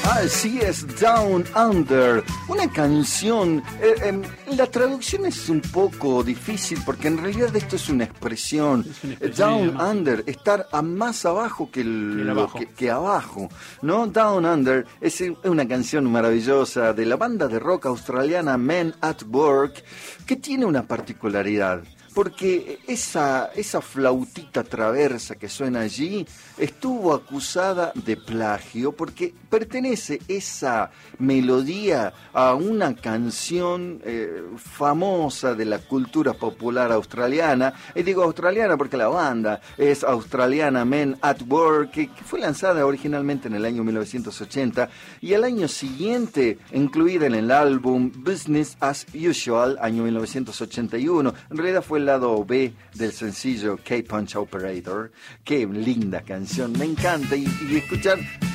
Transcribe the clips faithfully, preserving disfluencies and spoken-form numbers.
Así es, Down Under, una canción, eh, eh, la traducción es un poco difícil porque en realidad esto es una expresión, es una expresión Down idioma. Under, estar a más abajo que, el, Que el lo abajo. que, que abajo, ¿no? Down Under es una canción maravillosa de la banda de rock australiana Men at Work, que tiene una particularidad. Porque esa, esa flautita traversa que suena allí estuvo acusada de plagio porque pertenece esa melodía a una canción eh, famosa de la cultura popular australiana. Y digo australiana porque la banda es australiana, Men at Work, que, que fue lanzada originalmente en el año mil novecientos ochenta y al año siguiente incluida en el álbum Business as Usual, año mil novecientos ochenta y uno. En realidad fue el lado B del sencillo K-Punch Operator. Qué linda canción, me encanta. Y, y escuchar,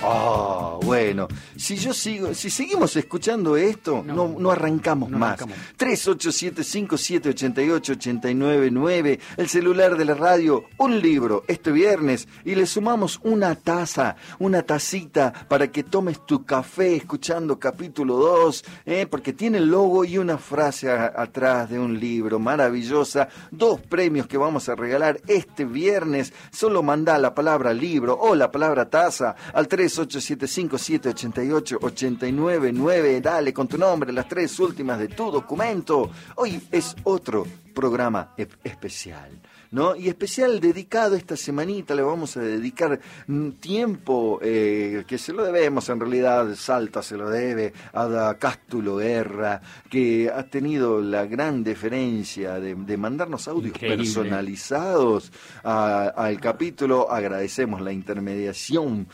oh, bueno, si yo sigo, si seguimos escuchando esto, no, no, no arrancamos no más. arrancamos. tres ocho siete, cinco siete ocho ocho, ocho nueve nueve, el celular de la radio, un libro este viernes y le sumamos una taza, una tacita para que tomes tu café escuchando capítulo dos, ¿eh? Porque tiene el logo y una frase a, atrás de un libro maravillosa. Dos premios que vamos a regalar este viernes. Solo manda la palabra libro o la palabra taza al tres ocho siete, cinco siete ocho ocho, ocho nueve nueve. Dale con tu nombre, las tres últimas de tu documento. Hoy es otro programa e- especial, ¿no? Y especial dedicado esta semanita, le vamos a dedicar mm, tiempo eh, que se lo debemos, en realidad Salta se lo debe a Da Cástulo Guerra, que ha tenido la gran deferencia de, de mandarnos audios Increíble. personalizados a- al capítulo. Agradecemos la intermediación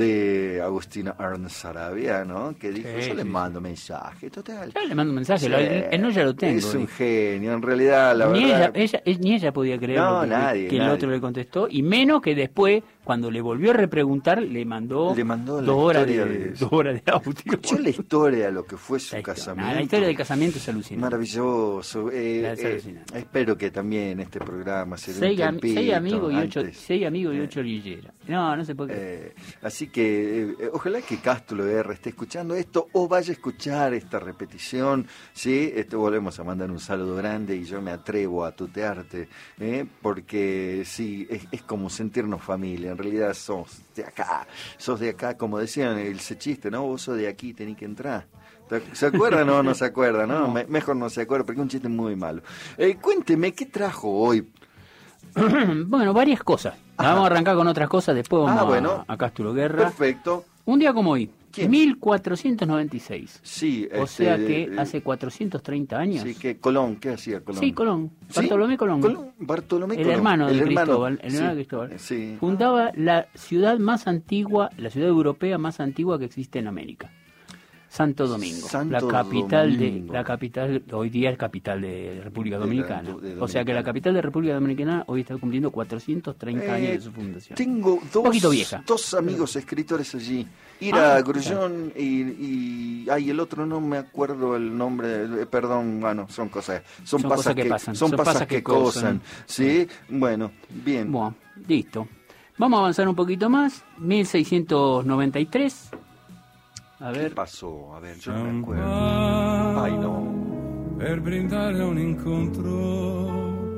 de Agustina Ernst Sarabia, ¿no? Que dijo, Sí, yo le sí, mando mensaje, total. Yo le mando un mensaje, Sí, lo- él no ya lo tengo. es un dijo. genio, en realidad, la ni, verdad. ella, ella, es- ni ella podía creer No, lo que, nadie, que el nadie. otro le contestó, y menos que después, cuando le volvió a repreguntar, le mandó, Le mandó la dos, horas historia de, de- dos horas de audio. Escuchó la historia de lo que fue su La historia. casamiento. Ah, la historia del casamiento es alucinante. Maravilloso. Eh, Es eh, alucinante. espero que también este programa se dé un Seis, am- tiempito seis amigos y ocho, antes. seis amigos y Eh. ocho lilleras. No, no se puede creer. Eh, así que eh, eh, ojalá que Cástulo R esté escuchando esto o vaya a escuchar esta repetición, ¿sí? Este, volvemos a mandar un saludo grande y yo me atrevo a tutearte, ¿eh? Porque sí, es, es como sentirnos familia, en realidad sos de acá, sos de acá, como decían ese chiste, ¿no? Vos sos de aquí, tenés que entrar. ¿Se acuerda? No, no se acuerda, ¿no? No. Me- mejor no se acuerda porque es un chiste muy malo. Eh, cuénteme, ¿qué trajo hoy? Bueno, varias cosas. Vamos a arrancar con otras cosas, después vamos Ah, bueno. a, a Cástulo Guerra. Perfecto. Un día como hoy, ¿Quién? mil cuatrocientos noventa y seis. Sí, O este, sea que eh, hace cuatrocientos treinta años. Sí, que Colón, ¿qué hacía Colón? Sí, Colón. ¿Sí? Bartolomé Colón. Bartolomé El Colón. hermano de El hermano, Cristóbal. El hermano sí, de Cristóbal. sí. Fundaba la ciudad más antigua, la ciudad europea más antigua que existe en América. Santo Domingo, Santo la capital Domingo. de la capital hoy día es capital de República De la- Dominicana. de O sea que la Dominicana. capital de República Dominicana hoy está cumpliendo cuatrocientos treinta años de su fundación. Tengo Un dos, poquito vieja. dos amigos escritores allí. Ira Ah, Grullón y, y ay, el otro no me acuerdo el nombre, eh, perdón, bueno, son cosas, son, Son pasas cosas que que, pasan, son son pasas pasas que que cosan, cosan. sí, bueno, bien. Bueno, listo. Vamos a avanzar un poquito más. mil seiscientos noventa y tres. A ¿Qué ver. pasó? A ver, yo no me acuerdo. Ay, no. Per brindare a un incontro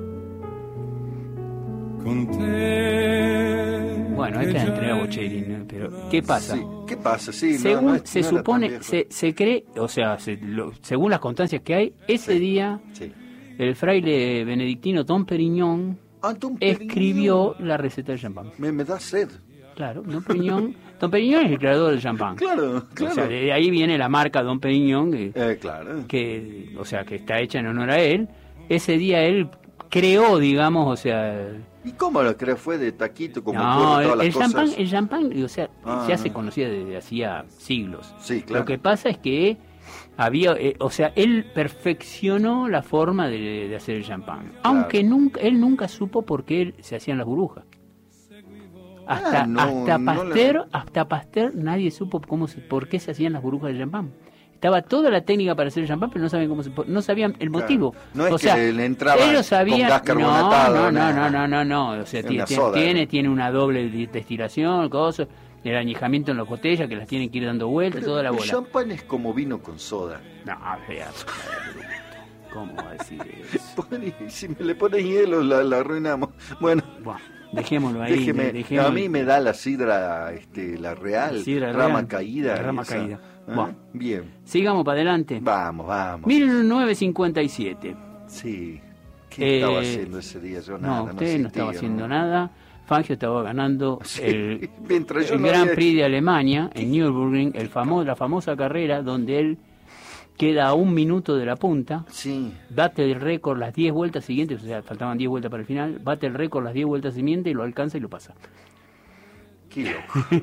con te. Bueno, esta es entrega Bocelli, ¿no? Pero ¿qué pasa? Sí, ¿qué pasa? Sí, no, Según no es- se no era tan supone, viejo. se, se cree, o sea, se- lo- según las constancias que hay, ese Sí. día Sí. el fraile benedictino Tom Perignon Ah, Tom escribió Perignon. la receta del champán. Me, me da sed. Claro, Don Perignon, Don Perignon es el creador del champán. Claro, claro. O sea, de ahí viene la marca Don Perignon, que, Eh, claro. que, o sea, que está hecha en honor a él. Ese día él creó, digamos, o sea, ¿Y cómo lo crees? ¿Fue de taquito como no, ocurre el, todas las el cosas? champán, el champán, o sea, Ah, ya se no. conocía desde hacía siglos. Sí, claro. Lo que pasa es que había, eh, o sea, él perfeccionó la forma de, de hacer el champán, aunque nunca, él nunca supo por qué él- se hacían las burbujas. Hasta, Ah, no, hasta no Pasteur, la- hasta Pasteur nadie supo cómo se, por qué se hacían las burbujas del champán. Estaba toda la técnica para hacer el champán, pero no sabían cómo se, no sabían el Claro. motivo. No es o que sea, le- le entraba ellos con sabían, gas carbonatado, no, no, nada. no, no, no, no, o sea, Es tiene, una soda, tiene, ¿no? tiene una doble di- destilación, cosas, el añejamiento en las botellas, que las tienen que ir dando vueltas, toda la el bola. El champán es como vino con soda. No, vea, ¿cómo va a decir eso? Si me le pones hielo, la, la arruinamos. Bueno, bueno dejémoslo ahí. Déjeme, dejémoslo. A mí me da la sidra, este, la real, la sidra rama real, caída. La rama esa. caída. ¿Ah? Bueno, bien. Sigamos para adelante. Vamos, vamos. mil novecientos cincuenta y siete. Sí. ¿Qué eh, estaba haciendo ese día? Yo nada. No, usted no, no estaba haciendo no. nada. Fangio estaba ganando sí, el, el no Gran había... Prix de Alemania en Nürburgring, el famo, la famosa carrera donde él queda a un minuto de la punta, sí. bate el récord las diez vueltas siguientes, o sea, faltaban diez vueltas para el final, bate el récord las diez vueltas siguientes y lo alcanza y lo pasa. Qué loco.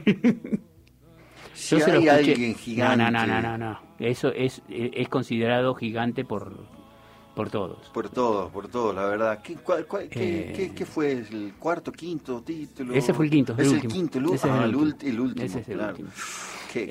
Si Yo se lo hay escuché. alguien gigante. No, no, no, no, no. Eso es, es considerado gigante por, por todos. Por todos, por todos, la verdad. ¿Qué, cuál, cuál, Eh, qué, qué, qué fue? ¿El cuarto, quinto título? Ese fue el quinto, el es último. el quinto, el, Ese es ah, el el, último. ulti- el último. Ese es el claro. último. Qué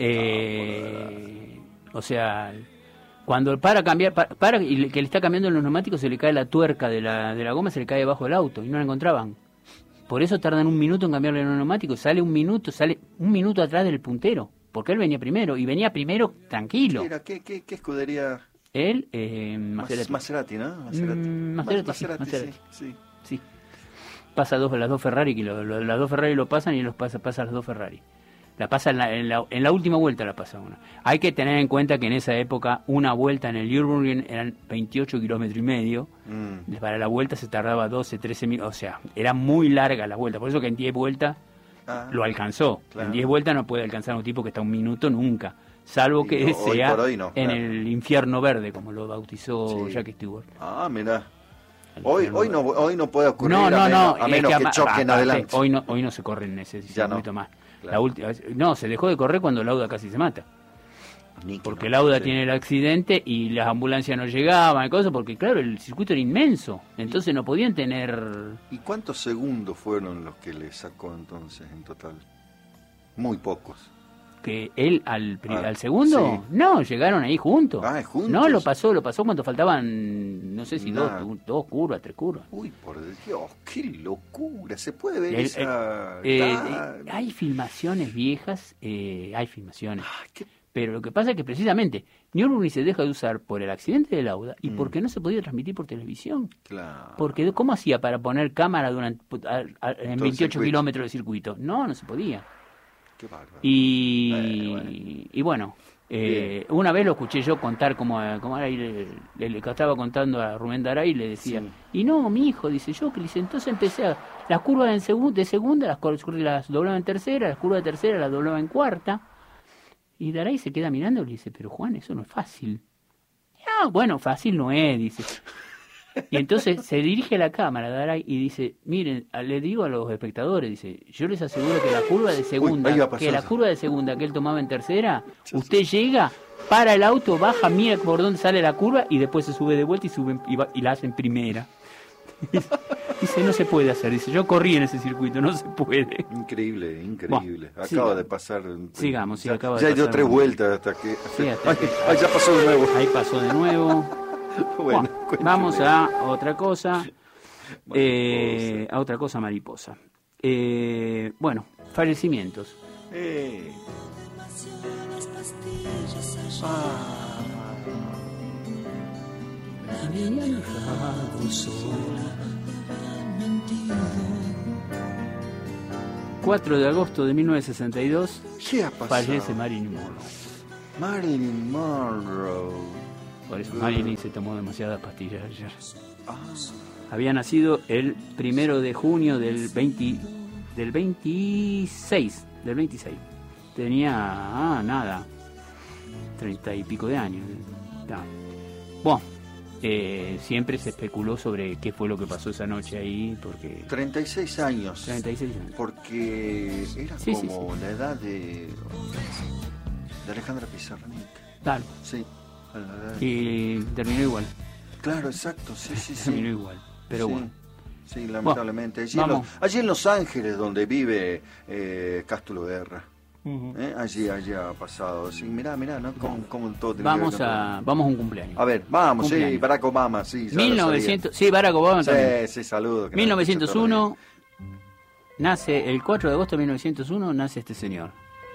Eh, o sea, cuando para cambiar, para, para y le- que le está cambiando los neumáticos, se le cae la tuerca de la, de la goma, se le cae debajo del auto y no la encontraban. Por eso tardan un minuto en cambiarle los neumáticos. Sale un minuto, sale un minuto atrás del puntero, porque él venía primero y venía primero tranquilo. ¿Qué era? ¿Qué, qué, qué escudería? Él, eh, Maserati. Maserati, ¿no? Maserati, Mm, Maserati, Mas- sí, Maserati, Maserati. sí, sí. Sí. Pasa dos, las dos Ferrari, que lo, lo- las dos Ferrari lo pasan y él los pasa, pasa las dos Ferrari. La pasa en la, en, la, en la última vuelta la pasa una. Hay que tener en cuenta que en esa época una vuelta en el Nürburgring eran veintiocho kilómetros y medio. Mm. Para la vuelta se tardaba doce, trece minutos. O sea, era muy larga la vuelta. Por eso que en diez vueltas Ah, lo alcanzó. claro. En diez vueltas no puede alcanzar a un tipo que está un minuto nunca. Salvo Y que hoy sea por hoy no, en claro. el infierno verde, como lo bautizó Sí. Jack Stewart. Ah, mira. El Hoy, infierno hoy, no, verde. hoy no puede ocurrir No, no, a menos, no. a menos es que, ama- choquen aparte, adelante. Hoy no, hoy no se corre en ese Ya no. circuito más. Claro. La última, no, se dejó de correr cuando Lauda casi se mata. Ni que Porque no, Lauda sí. tiene el accidente y las ambulancias no llegaban y cosas, porque claro, el circuito era inmenso. Entonces no podían tener... ¿Y cuántos segundos fueron los que le sacó entonces en total? Muy pocos. que él al, pri- Ah, al segundo, sí. no, llegaron ahí juntos. Ah, juntos. No, lo pasó, lo pasó cuando faltaban, no sé si dos, Nada. dos curvas, tres curvas. Uy, por Dios, qué locura. ¿Se puede ver El- esa...? Eh, Ah, eh, hay filmaciones viejas, eh, hay filmaciones. ah, qué- Pero lo que pasa es que precisamente Nürburgring se deja de usar por el accidente de Lauda y Mm. porque no se podía transmitir por televisión. Claro. Porque ¿cómo hacía para poner cámara durante a- a- en Todo el veintiocho circuito. kilómetros de circuito? No, no se podía. Qué bárbaro. Y Bueno, bueno. y bueno, eh, una vez lo escuché yo contar como, como era, y le, le- le estaba contando a Rubén Daray y le decía, Sí. y no, mi hijo, dice yo, que dice, entonces empecé a, las curvas en segun- de segunda, las, cor- las doblaba en tercera, las curvas de tercera las doblaba en cuarta. Y Daray se queda mirando y le dice, pero Juan, eso no es fácil. Ah, bueno, fácil no es, dice. Y entonces se dirige a la cámara, Daray, y dice, miren, a- le digo a los espectadores, dice, yo les aseguro que la curva de segunda, ahí va a pasar que la eso. curva de segunda que él tomaba en tercera, usted llega, para el auto, baja, mira por dónde sale la curva y después se sube de vuelta y sube en- y, va- y la hace en primera. Dice, no se puede hacer, dice, yo corrí en ese circuito, no se puede. Increíble, increíble. Bueno, acaba sigamos. de pasar. Sigamos, sí, ya, acaba de ya dio pasar tres un- vueltas hasta que. Sí, hasta ay, que- ay, ya pasó de nuevo. Ahí pasó de nuevo. Bueno, Bueno, cuénteme. vamos a otra cosa, eh, Mariposa. a otra cosa mariposa. Eh, bueno, fallecimientos. Eh. cuatro de agosto de mil novecientos sesenta y dos ¿Qué ha pasado? fallece Marilyn Monroe. Marilyn Monroe. Por eso Marilyn se tomó demasiadas pastillas ayer. Ah, Había nacido el primero de junio del veinte, del veintiséis, del veintiséis. Tenía ah, nada, treinta y pico de años. No. Bueno, eh, siempre se especuló sobre qué fue lo que pasó esa noche ahí, porque treinta y seis años. treinta y seis años. Porque era Sí, sí, como la edad de, de Alejandra Pizarnik. Claro. Sí. a la edad- Y terminó igual, Claro, exacto, sí, sí, terminó sí. igual. Pero Sí. bueno, Sí, lamentablemente. allí, en vamos. los, allí en Los Ángeles, donde vive eh, Cástulo Guerra. ¿eh? Allí, allí ha pasado. Sí, mirá, mirá, ¿no? Como, como todo tiene que ver vamos con a, todo. vamos a un cumpleaños. A ver, vamos, sí, Cumpleaños. Barack Obama, sí. ya lo mil novecientos, sí, Barack Obama sabía. también. Sí, sí, saludos. que mil nos escucha novecientos todos los uno, nace el cuatro de agosto de mil novecientos uno, nace este señor.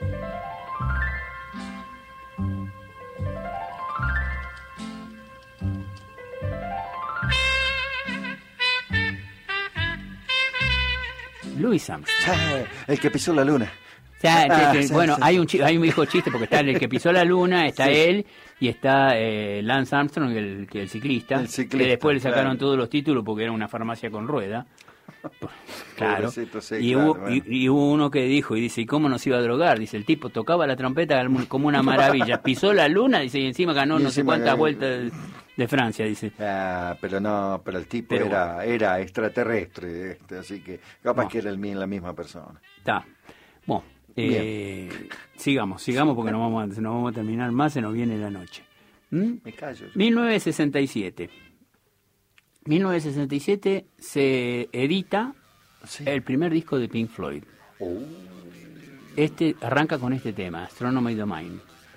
Louis Armstrong. Ah, el que pisó la luna. O sea, Ah, que- sí, bueno, sí. hay un chi- hay un viejo chiste porque está el que pisó la luna, está Sí. él y está eh, Lance Armstrong, el, que el ciclista, El ciclista, que después le sacaron claro. todos los títulos porque era una farmacia con rueda. Claro. Pobrecito, sí, y, claro, hubo, bueno. y, y hubo uno que dijo, y dice, ¿y cómo nos iba a drogar? Dice, el tipo tocaba la trompeta como una maravilla, pisó la luna, dice, y encima ganó Y no sé encima cuántas ganó. vueltas de, de Francia, dice. Ah, pero no, pero el tipo Pero era, era extraterrestre, este, así que capaz No. que era el, mi- la misma persona. Está. Bueno, eh, sigamos, sigamos porque no vamos, a, no vamos a terminar más, se nos viene la noche. ¿Mm? Me callo. yo. mil novecientos sesenta y siete. mil novecientos sesenta y siete se edita Sí. el primer disco de Pink Floyd. Oh, Este arranca con este tema, Astronomy Domain.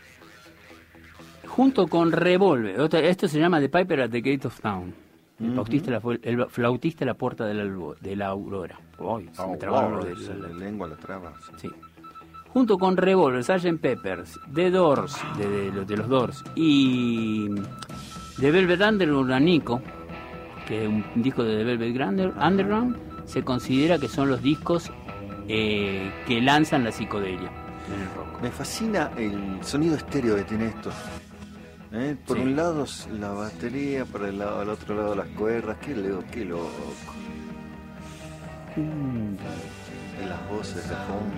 Junto con Revolver, otra- esto se llama The Piper at the Gate of Town. El, flautista, la, fu- el flautista a la puerta de la, albo- de la aurora. Ay, se me oh, trabaron wow, los dedos. la lengua la traba. sí. Sí. Junto con Revolver, sergeant Peppers, The Doors, de, de, los- de los Doors, y The Velvet Underground, Nico, que es un disco de The Velvet Under- Underground, se considera que son los discos eh, que lanzan la psicodelia en el rock. Me fascina el sonido estéreo que tiene esto. ¿Eh? Por Sí. un lado la batería, por el lado, al otro lado las cuerdas. Qué, leo, qué loco. Mm. Y las voces de fondo.